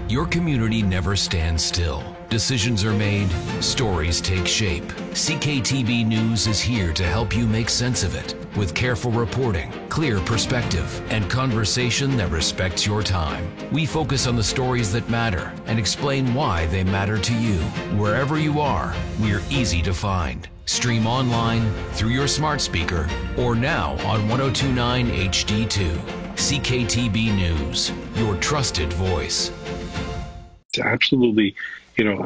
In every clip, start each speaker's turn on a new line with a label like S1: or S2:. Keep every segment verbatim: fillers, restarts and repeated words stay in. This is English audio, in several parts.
S1: Your community never stands still. Decisions are made, stories take shape. C K T B News is here to help you make sense of it with careful reporting, clear perspective, and conversation that respects your time. We focus on the stories that matter and explain why they matter to you. Wherever you are, we're easy to find. Stream online, through your smart speaker, or now on one oh two point nine H D two. C K T B News, your trusted voice.
S2: Absolutely, you know,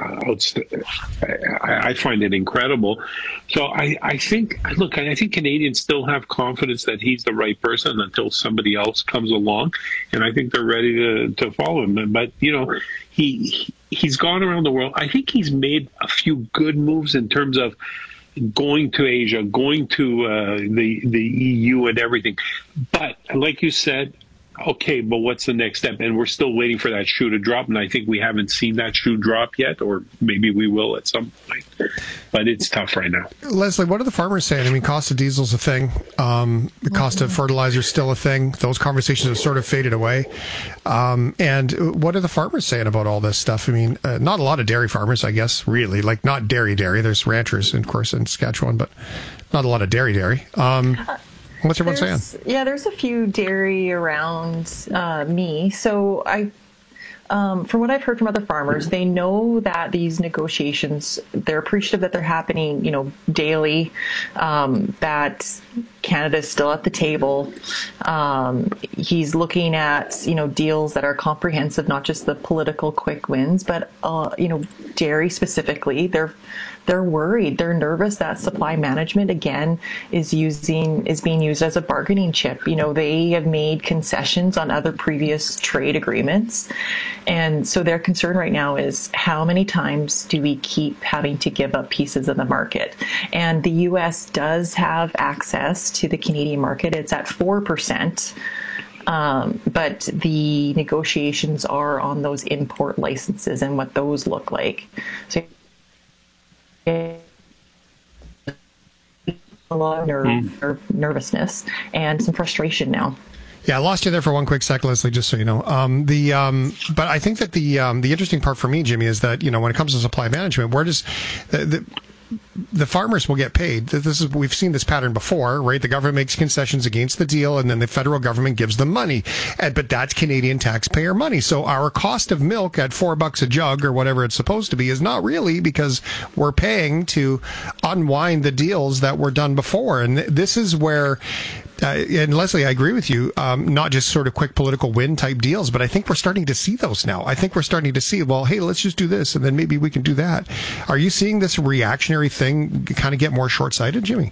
S2: I, I find it incredible. So I, I think, look, I think Canadians still have confidence that he's the right person until somebody else comes along, and I think they're ready to, to follow him. But, you know, he he's gone around the world. I think he's made a few good moves in terms of going to Asia, going to uh, the, the E U and everything. But like you said, okay, but what's the next step? And we're still waiting for that shoe to drop, and I think we haven't seen that shoe drop yet, or maybe we will at some point. But it's tough right now.
S3: Leslie, what are the farmers saying? I mean, cost of diesel's a thing. Um, the cost of fertilizer's still a thing. Those conversations have sort of faded away. Um, and what are the farmers saying about all this stuff? I mean, uh, not a lot of dairy farmers, I guess, really. Like, not dairy dairy. There's ranchers, of course, in Saskatchewan, but not a lot of dairy dairy. Um What's everyone
S4: there's,
S3: saying?
S4: Yeah, there's a few dairy around uh, me. So I, um, from what I've heard from other farmers, they know that these negotiations, they're appreciative that they're happening, you know, daily, um, that Canada's still at the table. Um, he's looking at, you know, deals that are comprehensive, not just the political quick wins, but, uh, you know, dairy specifically. They're They're worried. They're nervous that supply management again is using is being used as a bargaining chip. You know, they have made concessions on other previous trade agreements, and so their concern right now is how many times do we keep having to give up pieces of the market? And the U S does have access to the Canadian market. It's at four percent. Um, but the negotiations are on those import licenses and what those look like. So a lot of nerve, mm. or nervousness and some frustration now.
S3: Yeah, I lost you there for one quick sec, Leslie, just so you know. Um, the um, but I think that the um, the interesting part for me, Jimmy, is that, you know, when it comes to supply management, where does the, the the farmers will get paid. This is, we've seen this pattern before, right? The government makes concessions against the deal, and then the federal government gives them money. And, but that's Canadian taxpayer money. So our cost of milk at four bucks a jug or whatever it's supposed to be is not really, because we're paying to unwind the deals that were done before. And this is where, Uh, and Leslie, I agree with you, um, not just sort of quick political win type deals, but I think we're starting to see those now. I think we're starting to see, well, hey, let's just do this, and then maybe we can do that. Are you seeing this reactionary thing kind of get more short-sighted, Jimmy?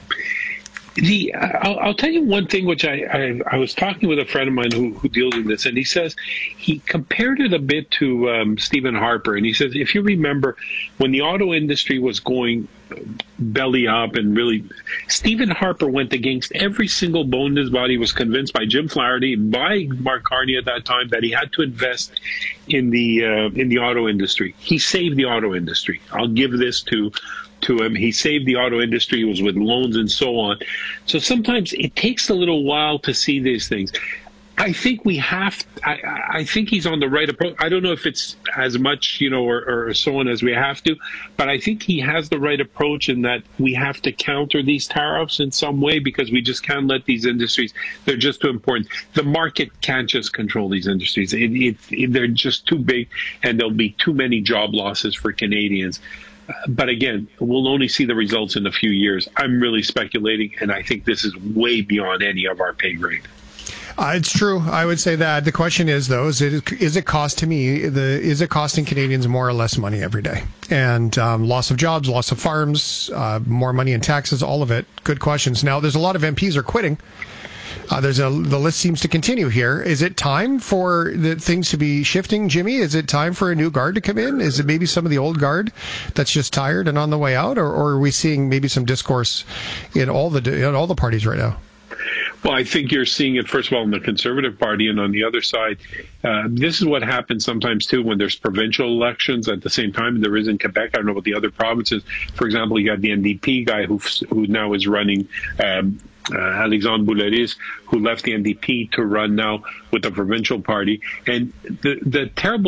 S2: The I'll, I'll tell you one thing, which I, I I was talking with a friend of mine who, who deals in this, and he says he compared it a bit to um, Stephen Harper, and he says, if you remember when the auto industry was going belly up and really, Stephen Harper went against every single bone in his body, was convinced by Jim Flaherty, by Mark Carney at that time, that he had to invest in the uh, in the auto industry. He saved the auto industry. I'll give this to to him. He saved the auto industry. It was with loans and so on. So sometimes it takes a little while to see these things. I think we have, I, I think he's on the right approach. I don't know if it's as much, you know, or, or so on as we have to, but I think he has the right approach in that we have to counter these tariffs in some way, because we just can't let these industries, they're just too important. The market can't just control these industries. It, it, it, they're just too big, and there'll be too many job losses for Canadians. But again, we'll only see the results in a few years. I'm really speculating, and I think this is way beyond any of our pay grade.
S3: Uh, it's true. I would say that. The question is, though, is it, is it cost to me, the, is it costing Canadians more or less money every day? And um, loss of jobs, loss of farms, uh, more money in taxes, all of it. Good questions. Now, there's a lot of M Ps are quitting. Uh, there's a the list seems to continue here. Is it time for the things to be shifting, Jimmy? Is it time for a new guard to come in? Is it maybe some of the old guard that's just tired and on the way out, or, or are we seeing maybe some discourse in all the in all the parties right now?
S2: Well, I think you're seeing it, first of all, in the Conservative Party, and on the other side, uh, this is what happens sometimes, too, when there's provincial elections at the same time. There is in Quebec. I don't know about the other provinces. For example, you got the N D P guy who who now is running, um, uh, Alexandre Boulris, who left the N D P to run now with the provincial party. And the, the terrible